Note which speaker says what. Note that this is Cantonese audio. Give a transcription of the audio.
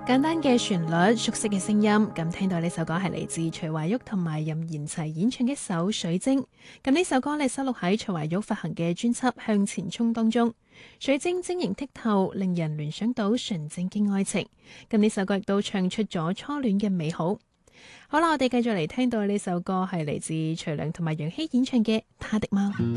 Speaker 1: 簡單嘅旋律，熟悉嘅聲音，咁聽到呢首歌係嚟自徐懷鈺同埋任賢齊演唱嘅一首《水晶》。咁呢首歌呢收錄喺徐懷鈺發行嘅專輯《向前衝》當中。水晶晶瑩剔透，令人聯想到純正嘅愛情。咁呢首歌亦都唱出咗初戀嘅美好。好啦，我哋繼續嚟聽到呢首歌係嚟自徐良同埋楊希演唱嘅《他的貓》。